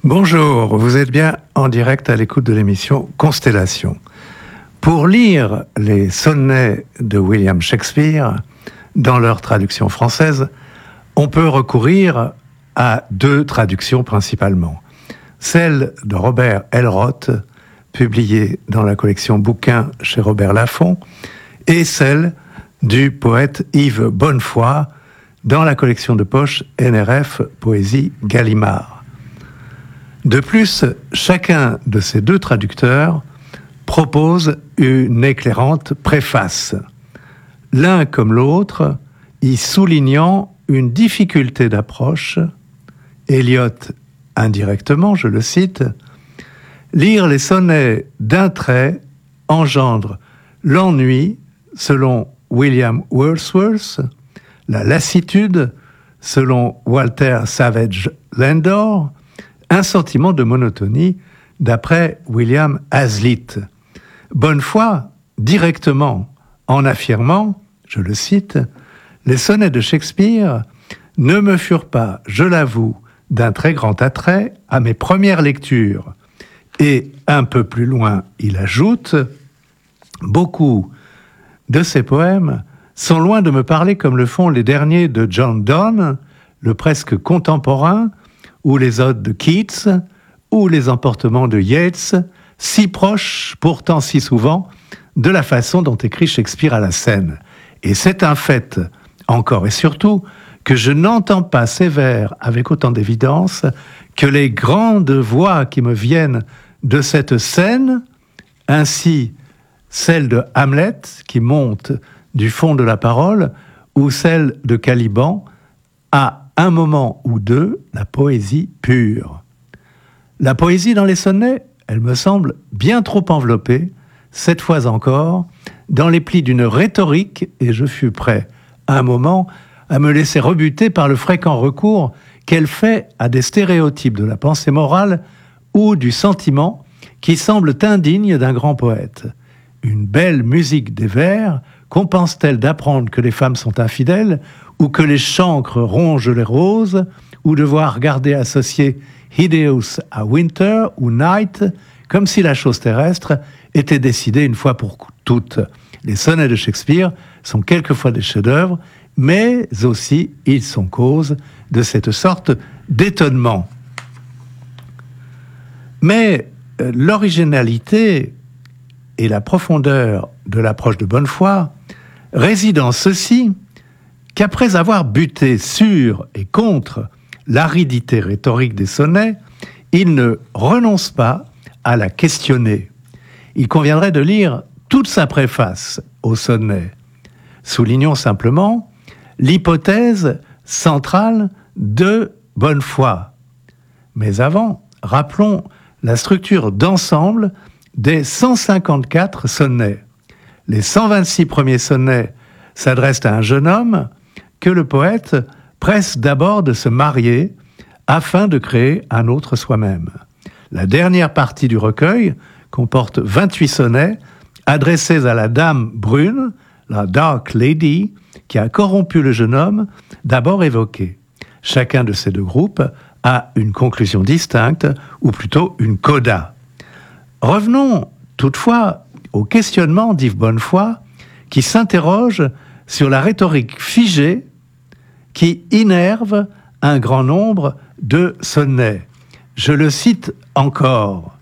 Bonjour, vous êtes bien en direct à l'écoute de l'émission Constellation. Pour lire les sonnets de William Shakespeare, dans leur traduction française, on peut recourir à deux traductions principalement. Celle de Robert Elroth, publiée dans la collection Bouquins chez Robert Laffont, et celle du poète Yves Bonnefoy, dans la collection de poche NRF Poésie Gallimard. De plus, chacun de ces deux traducteurs propose une éclairante préface, l'un comme l'autre y soulignant une difficulté d'approche. Eliot, indirectement, je le cite, « Lire les sonnets d'un trait engendre l'ennui, selon William Wordsworth, la lassitude, selon Walter Savage Landor, un sentiment de monotonie, d'après William Hazlitt. Bonnefoy, directement, en affirmant, je le cite, « Les sonnets de Shakespeare ne me furent pas, je l'avoue, d'un très grand attrait à mes premières lectures. » Et un peu plus loin, il ajoute, « Beaucoup de ces poèmes sont loin de me parler comme le font les derniers de John Donne, le presque contemporain, ou les odes de Keats, ou les emportements de Yeats, si proches, pourtant si souvent, de la façon dont écrit Shakespeare à la scène. Et c'est un fait, encore et surtout, que je n'entends pas ces vers avec autant d'évidence que les grandes voix qui me viennent de cette scène, ainsi celle de Hamlet, qui monte du fond de la parole, ou celle de Caliban, à un moment ou deux, la poésie pure. La poésie dans les sonnets, elle me semble bien trop enveloppée, cette fois encore, dans les plis d'une rhétorique, et je fus prêt, à un moment, à me laisser rebuter par le fréquent recours qu'elle fait à des stéréotypes de la pensée morale ou du sentiment qui semblent indignes d'un grand poète. Une belle musique des vers compense-t-elle d'apprendre que les femmes sont infidèles, ou que les chancres rongent les roses, ou de voir garder associé Hideous à Winter ou Night, comme si la chose terrestre était décidée une fois pour toutes. Les sonnets de Shakespeare sont quelquefois des chefs-d'œuvre, mais aussi ils sont cause de cette sorte d'étonnement. Mais l'originalité et la profondeur de l'approche de Bonnefoy résident en ceci qu'après avoir buté sur et contre l'aridité rhétorique des sonnets, il ne renonce pas à la questionner. Il conviendrait de lire toute sa préface au sonnet. Soulignons simplement l'hypothèse centrale de Bonnefoy. Mais avant, rappelons la structure d'ensemble des 154 sonnets. Les 126 premiers sonnets s'adressent à un jeune homme que le poète presse d'abord de se marier afin de créer un autre soi-même. La dernière partie du recueil comporte 28 sonnets adressés à la dame brune, la Dark Lady, qui a corrompu le jeune homme, d'abord évoqué. Chacun de ces deux groupes a une conclusion distincte, ou plutôt une coda. Revenons toutefois au questionnement d'Yves Bonnefoy, qui s'interroge sur la rhétorique figée qui innerve un grand nombre de sonnets. Je le cite encore.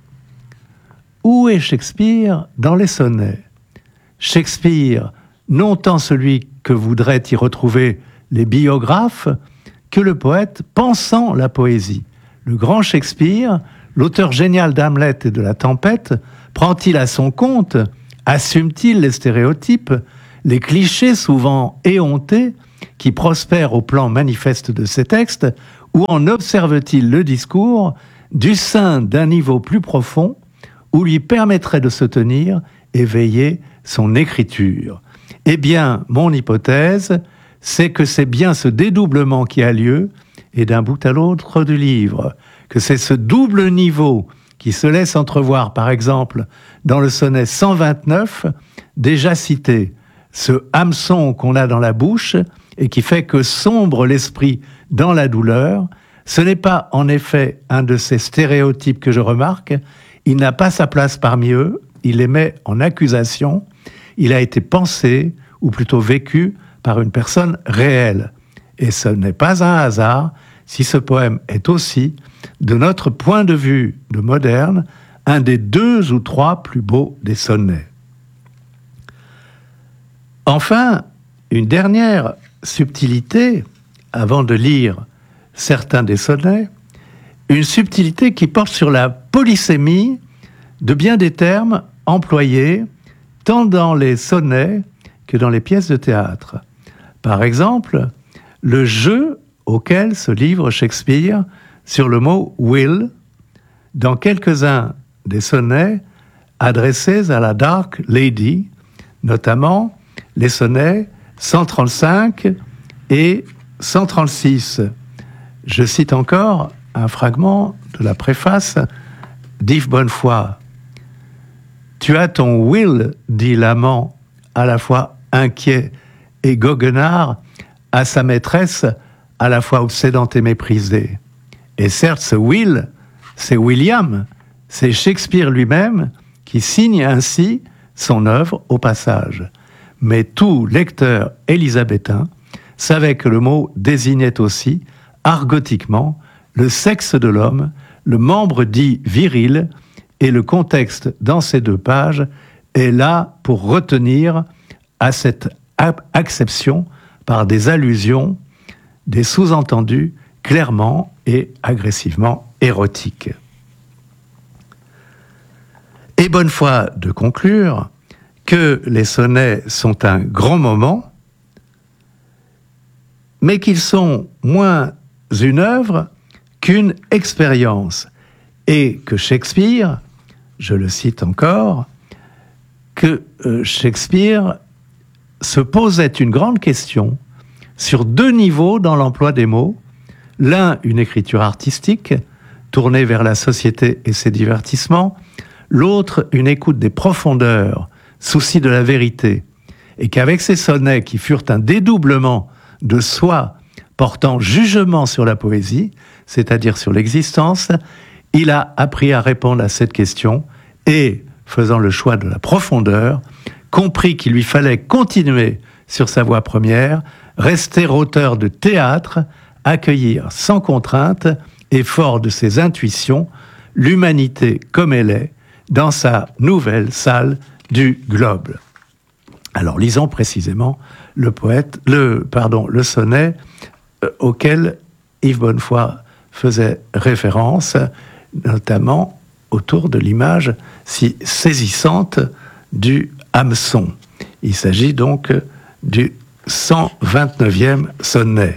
Où est Shakespeare dans les sonnets ? Shakespeare, non tant celui que voudraient y retrouver les biographes, que le poète pensant la poésie. Le grand Shakespeare, l'auteur génial d'Hamlet et de La Tempête, prend-il à son compte, assume-t-il les stéréotypes, les clichés souvent éhontés qui prospèrent au plan manifeste de ses textes, ou en observe-t-il le discours du sein d'un niveau plus profond où lui permettrait de se tenir et veiller son écriture? Eh bien, mon hypothèse, c'est que c'est bien ce dédoublement qui a lieu, et d'un bout à l'autre du livre, que c'est ce double niveau qui se laisse entrevoir, par exemple, dans le sonnet 129, déjà cité, ce hameçon qu'on a dans la bouche et qui fait que sombre l'esprit dans la douleur, Ce n'est pas en effet un de ces stéréotypes que je remarque, il n'a pas sa place parmi eux, il les met en accusation, il a été pensé, ou plutôt vécu, par une personne réelle. Et ce n'est pas un hasard si ce poème est aussi, de notre point de vue de moderne, un des 2 ou 3 plus beaux des sonnets. Enfin, une dernière subtilité, avant de lire certains des sonnets, une subtilité qui porte sur la polysémie de bien des termes employés tant dans les sonnets que dans les pièces de théâtre. Par exemple, le jeu auquel se livre Shakespeare sur le mot « will » dans quelques-uns des sonnets adressés à la Dark Lady, notamment les sonnets 135 et 136. Je cite encore un fragment de la préface d'Yves Bonnefoy. « Tu as ton will, dit l'amant, à la fois inquiet et goguenard, à sa maîtresse, à la fois obsédante et méprisée. Et certes, ce will, c'est William, c'est Shakespeare lui-même qui signe ainsi son œuvre au passage. Mais tout lecteur élisabétain savait que le mot désignait aussi, argotiquement, le sexe de l'homme, le membre dit viril, et le contexte dans ces 2 pages est là pour retenir à cette acception par des allusions, des sous-entendus clairement et agressivement érotiques. Et bonne foi de conclure que les sonnets sont un grand moment, mais qu'ils sont moins une œuvre qu'une expérience, et que Shakespeare, je le cite encore, que Shakespeare se posait une grande question sur 2 niveaux dans l'emploi des mots. L'un, une écriture artistique, tournée vers la société et ses divertissements. L'autre, une écoute des profondeurs, souci de la vérité. Et qu'avec ces sonnets qui furent un dédoublement de soi portant jugement sur la poésie, c'est-à-dire sur l'existence, il a appris à répondre à cette question et, faisant le choix de la profondeur, compris qu'il lui fallait continuer sur sa voie première, rester auteur de théâtre, accueillir sans contrainte et fort de ses intuitions l'humanité comme elle est dans sa nouvelle salle du globe. Alors lisons précisément le sonnet auquel Yves Bonnefoy faisait référence, notamment autour de l'image si saisissante du hameçon. Il s'agit donc du 129e sonnet.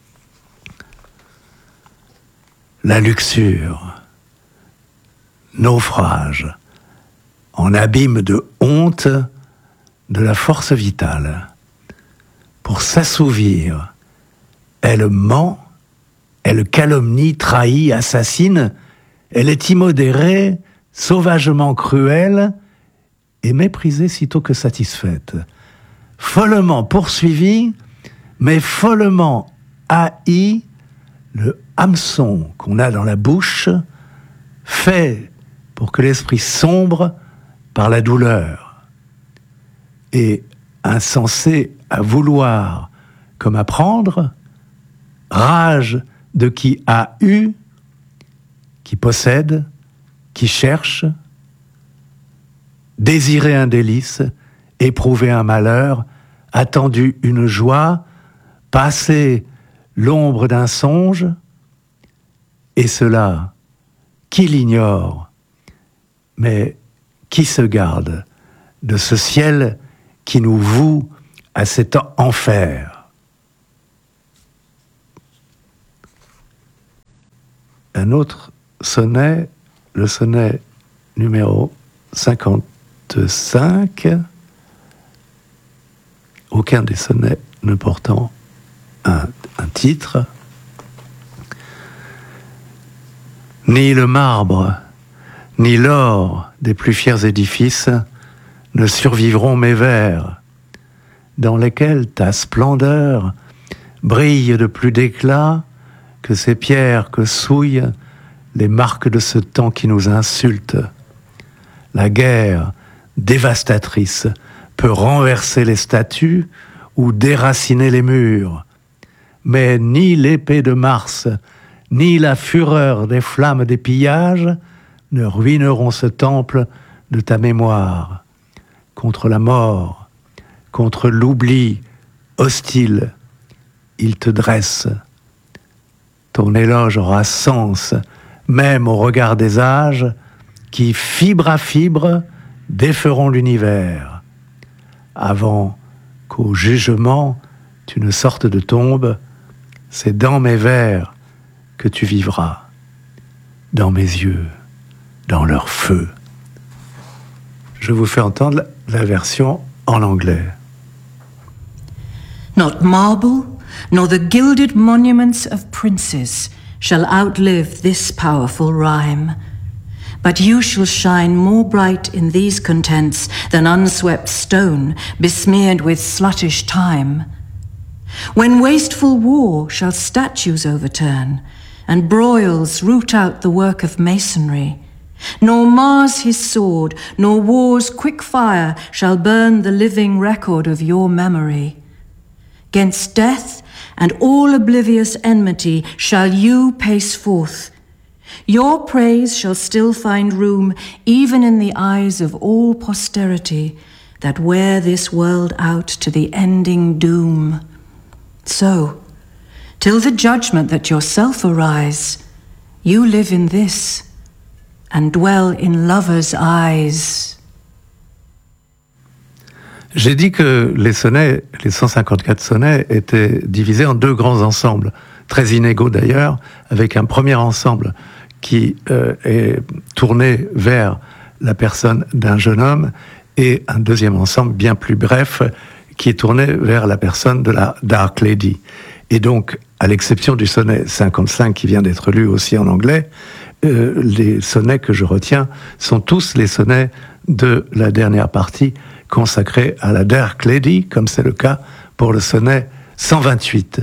La luxure, naufrage, en abîme de honte de la force vitale. Pour s'assouvir, elle ment, elle calomnie, trahit, assassine, elle est immodérée, sauvagement cruelle et méprisée sitôt que satisfaite. Follement poursuivie, mais follement haï, le hameçon qu'on a dans la bouche fait pour que l'esprit sombre par la douleur. Et insensé à vouloir comme à prendre, rage de qui a eu, qui possède, qui cherche, désirer un délice, éprouver un malheur, attendu une joie, passer l'ombre d'un songe, et cela, qui l'ignore, mais qui se garde de ce ciel qui nous voue à cet enfer. Un autre sonnet, le sonnet numéro 55, aucun des sonnets ne portant un titre. Ni le marbre, ni l'or des plus fiers édifices ne survivront mes vers, dans lesquels ta splendeur brille de plus d'éclat que ces pierres que souillent les marques de ce temps qui nous insulte. La guerre, dévastatrice, peut renverser les statues ou déraciner les murs. Mais ni l'épée de Mars, ni la fureur des flammes des pillages ne ruineront ce temple de ta mémoire. Contre la mort, contre l'oubli hostile, il te dresse. Ton éloge aura sens, même au regard des âges, qui, fibre à fibre, déferont l'univers, avant qu'au jugement tu ne sortes de tombe. C'est dans mes vers que tu vivras, dans mes yeux, dans leur feu. Je vous fais entendre la version en anglais. Not marble, nor the gilded monuments of princes shall outlive this powerful rhyme. But you shall shine more bright in these contents than unswept stone besmeared with sluttish time. When wasteful war shall statues overturn, and broils root out the work of masonry, nor Mars his sword, nor war's quick fire shall burn the living record of your memory. 'Gainst death and all oblivious enmity shall you pace forth. Your praise shall still find room even in the eyes of all posterity that wear this world out to the ending doom. So, till the judgment that yourself arise, you live in this and dwell in lovers' eyes. J'ai dit que les sonnets, les 154 sonnets, étaient divisés en deux grands ensembles, très inégaux d'ailleurs, avec un premier ensemble qui est tourné vers la personne d'un jeune homme et un deuxième ensemble bien plus bref qui est tourné vers la personne de la Dark Lady. Et donc, à l'exception du sonnet 55 qui vient d'être lu aussi en anglais, les sonnets que je retiens sont tous les sonnets de la dernière partie consacrée à la Dark Lady, comme c'est le cas pour le sonnet 128.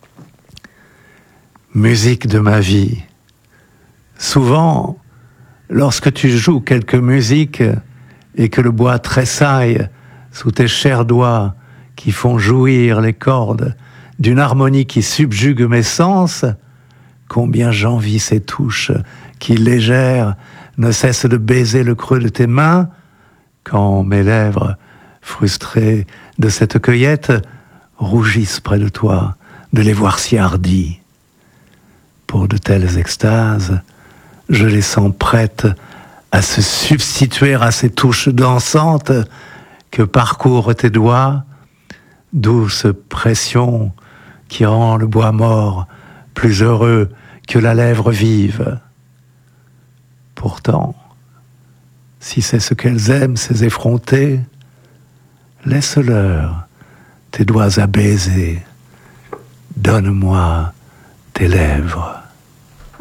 Musique de ma vie. Souvent, lorsque tu joues quelques musiques et que le bois tressaille sous tes chers doigts qui font jouir les cordes d'une harmonie qui subjugue mes sens, combien j'envie ces touches qui, légères, ne cessent de baiser le creux de tes mains, quand mes lèvres, frustrées de cette cueillette, rougissent près de toi de les voir si hardis. Pour de telles extases, je les sens prêtes à se substituer à ces touches dansantes que parcourent tes doigts, douce pression qui rend le bois mort plus heureux que la lèvre vive. Pourtant, si c'est ce qu'elles aiment, ces effrontées, laisse-leur tes doigts à baiser, donne-moi tes lèvres.